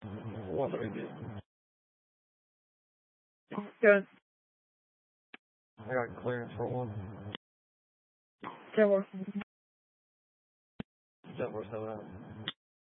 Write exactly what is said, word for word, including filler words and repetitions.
What do we do? Good. I got clearance for one. Ten more. Ten more seven out.